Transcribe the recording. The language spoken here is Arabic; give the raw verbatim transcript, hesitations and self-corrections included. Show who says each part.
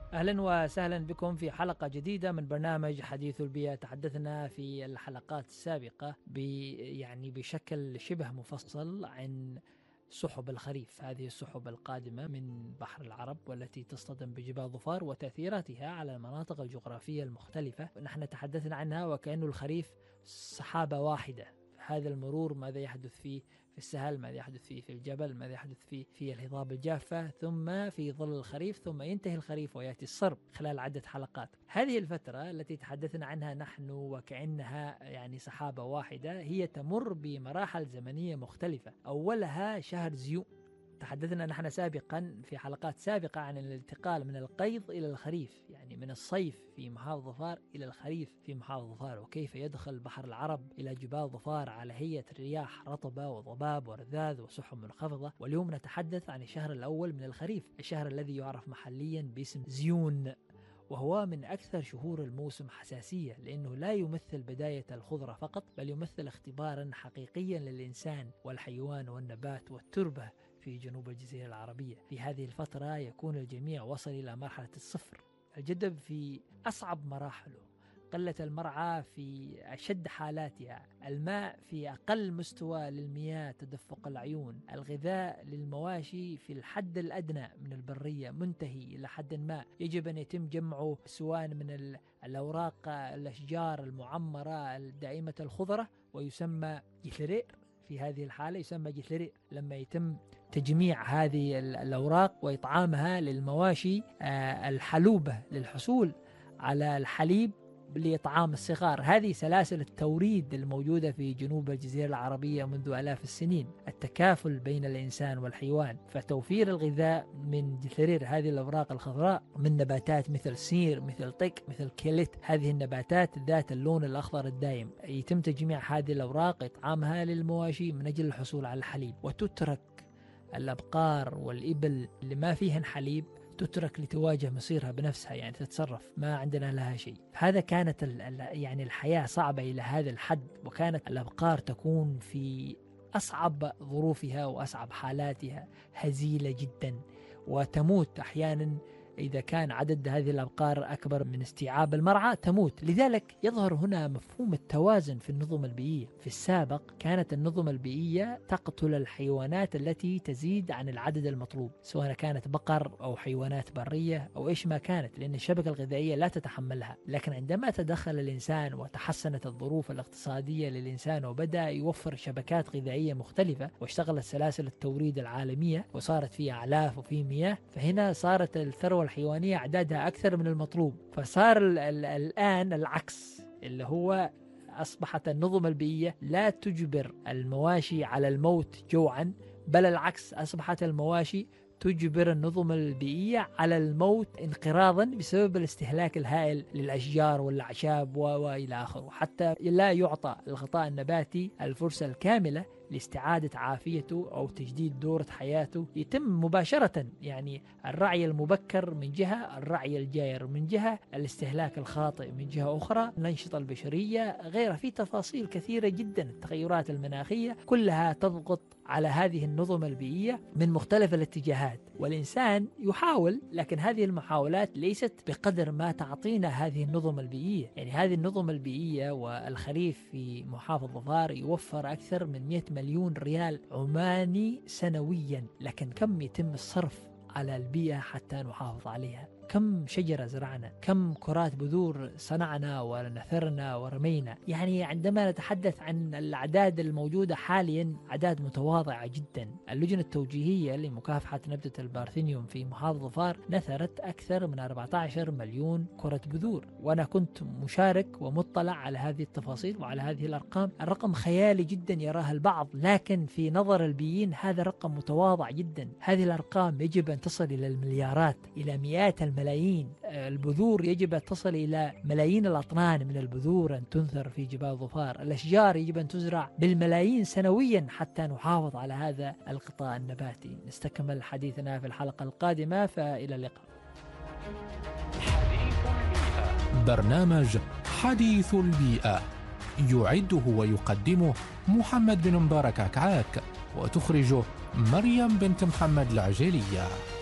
Speaker 1: أهلا وسهلا بكم في حلقة جديدة من برنامج حديث البيئة. تحدثنا في الحلقات السابقة يعني بشكل شبه مفصل عن سحب الخريف، هذه السحب القادمة من بحر العرب والتي تصطدم بجبال ظفار وتأثيراتها على المناطق الجغرافية المختلفة. نحن تحدثنا عنها وكأنه الخريف سحابة واحدة. هذا المرور ماذا يحدث فيه في السهل، ماذا يحدث فيه في الجبل، ماذا يحدث فيه في الهضاب الجافة، ثم في ظل الخريف، ثم ينتهي الخريف ويأتي الصرب خلال عدة حلقات. هذه الفترة التي تحدثنا عنها نحن وكأنها يعني سحابة واحدة هي تمر بمراحل زمنية مختلفة. أولها شهر زيو. تحدثنا نحن سابقا في حلقات سابقة عن الانتقال من القيض إلى الخريف، يعني من الصيف في محافظة ظفار إلى الخريف في محافظة ظفار، وكيف يدخل بحر العرب إلى جبال ظفار على هيئة رياح رطبة وضباب ورذاذ وسحب منخفضة. واليوم نتحدث عن الشهر الأول من الخريف، الشهر الذي يعرف محليا باسم زيون، وهو من أكثر شهور الموسم حساسية، لأنه لا يمثل بداية الخضرة فقط، بل يمثل اختبارا حقيقيا للإنسان والحيوان والنبات والتربة في جنوب الجزيرة العربية. في هذه الفترة يكون الجميع وصل إلى مرحلة الصفر، الجدب في أصعب مراحله، قلة المرعى في أشد حالاتها، الماء في أقل مستوى للمياه، تدفق العيون، الغذاء للمواشي في الحد الأدنى من البرية منتهي إلى حد ما، يجب أن يتم جمعه سواء من الأوراق الأشجار المعمرة الدائمة الخضرة ويسمى جثرير. في هذه الحالة يسمى جثرير لما يتم تجميع هذه الأوراق وإطعامها للمواشي الحلوبة للحصول على الحليب لإطعام الصغار. هذه سلاسل التوريد الموجودة في جنوب الجزيرة العربية منذ آلاف السنين، التكافل بين الإنسان والحيوان، فتوفير الغذاء من جثرير هذه الأوراق الخضراء من نباتات مثل سير، مثل طق، مثل كيلت، هذه النباتات ذات اللون الأخضر الدائم، يتم تجميع هذه الأوراق إطعامها للمواشي من أجل الحصول على الحليب. وتترك الأبقار والإبل اللي ما فيهن حليب تترك لتواجه مصيرها بنفسها، يعني تتصرف، ما عندنا لها شيء. هذا كانت يعني الحياة صعبة إلى هذا الحد، وكانت الأبقار تكون في أصعب ظروفها وأصعب حالاتها، هزيلة جدا، وتموت أحيانا إذا كان عدد هذه الأبقار أكبر من استيعاب المرعى تموت. لذلك يظهر هنا مفهوم التوازن في النظم البيئية. في السابق كانت النظم البيئية تقتل الحيوانات التي تزيد عن العدد المطلوب، سواء كانت بقر أو حيوانات برية أو إيش ما كانت، لأن الشبكة الغذائية لا تتحملها. لكن عندما تدخل الإنسان وتحسنت الظروف الاقتصادية للإنسان وبدأ يوفر شبكات غذائية مختلفة واشتغلت سلاسل التوريد العالمية وصارت فيها أعلاف وفي مياه، فهنا صارت الثروة الحيوانية أعدادها أكثر من المطلوب. فصار ال ال الآن العكس، اللي هو أصبحت النظم البيئية لا تجبر المواشي على الموت جوعا، بل العكس، أصبحت المواشي تجبر النظم البيئية على الموت انقراضا بسبب الاستهلاك الهائل للأشجار والأعشاب وإلى آخره، حتى لا يعطى الغطاء النباتي الفرصة الكاملة لاستعادة عافيته أو تجديد دورة حياته. يتم مباشرة، يعني الرعي المبكر من جهة، الرعي الجائر من جهة، الاستهلاك الخاطئ من جهة أخرى، الأنشطة البشرية غيرها، في تفاصيل كثيرة جدا، التغيرات المناخية كلها تضغط على هذه النظم البيئية من مختلف الاتجاهات. والإنسان يحاول، لكن هذه المحاولات ليست بقدر ما تعطينا هذه النظم البيئية. يعني هذه النظم البيئية والخريف في محافظة ظفار يوفر أكثر من مئة مليون ريال عماني سنويا، لكن كم يتم الصرف على البيئة حتى نحافظ عليها؟ كم شجرة زرعنا، كم كرات بذور صنعنا ونثرنا ورمينا. يعني عندما نتحدث عن الأعداد الموجودة حاليا أعداد متواضعة جدا. اللجنة التوجيهية لمكافحة نبتة البارثينيوم في محافظة ظفار نثرت أكثر من أربعة عشر مليون كرة بذور، وأنا كنت مشارك ومطلع على هذه التفاصيل وعلى هذه الأرقام. الرقم خيالي جدا يراها البعض، لكن في نظر البيئيين هذا رقم متواضع جدا. هذه الأرقام يجب أن تصل إلى المليارات، إلى مئات الملايين. البذور يجب أن تصل إلى ملايين الأطنان من البذور أن تنثر في جبال ظفار. الأشجار يجب أن تزرع بالملايين سنويا حتى نحافظ على هذا القطاع النباتي. نستكمل حديثنا في الحلقة القادمة، فإلى اللقاء.
Speaker 2: برنامج حديث البيئة يعده ويقدمه محمد بن مبارك عكعاك، وتخرجه مريم بنت محمد العجيلية.